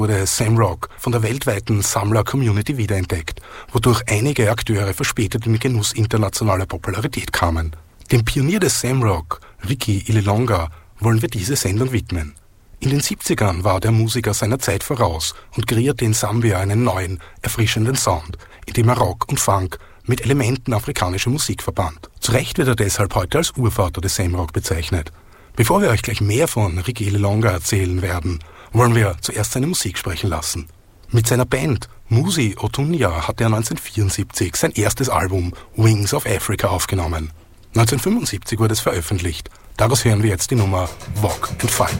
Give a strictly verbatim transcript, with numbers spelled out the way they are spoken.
wurde Sam Rock von der weltweiten Sammler-Community wiederentdeckt, wodurch einige Akteure verspätet in den Genuss internationaler Popularität kamen. Dem Pionier des Sam Rock, Ricky Ililonga, wollen wir diese Sendung widmen. In den siebzigern war der Musiker seiner Zeit voraus und kreierte in Sambia einen neuen, erfrischenden Sound, in dem er Rock und Funk mit Elementen afrikanischer Musik verband. Zu Recht wird er deshalb heute als Urvater des Sam Rock bezeichnet. Bevor wir euch gleich mehr von Ricky Ililonga erzählen werden, wollen wir zuerst seine Musik sprechen lassen. Mit seiner Band Musi Otunya hat er neunzehnhundertvierundsiebzig sein erstes Album Wings of Africa aufgenommen. neunzehnhundertfünfundsiebzig wurde es veröffentlicht. Daraus hören wir jetzt die Nummer Walk and Fight.